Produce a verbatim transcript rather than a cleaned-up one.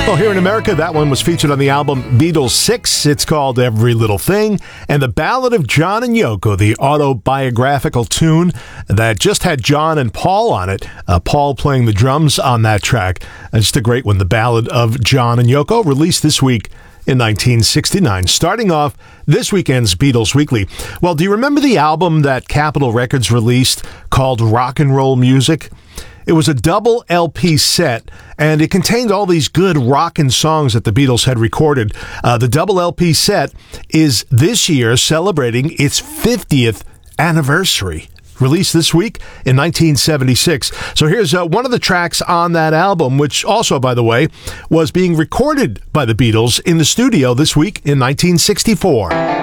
Well, here in America, that one was featured on the album Beatles six. It's called Every Little Thing. And The Ballad of John and Yoko, the autobiographical tune that just had John and Paul on it. Uh, Paul playing the drums on that track. And just a great one, The Ballad of John and Yoko, released this week in nineteen sixty-nine. Starting off this weekend's Beatles Weekly. Well, do you remember the album that Capitol Records released called Rock and Roll Music? It was a double L P set, and it contained all these good rockin' songs that the Beatles had recorded. Uh, the double L P set is this year celebrating its fiftieth anniversary. Released this week in nineteen seventy-six. So here's uh, one of the tracks on that album, which also, by the way, was being recorded by the Beatles in the studio this week in nineteen sixty-four.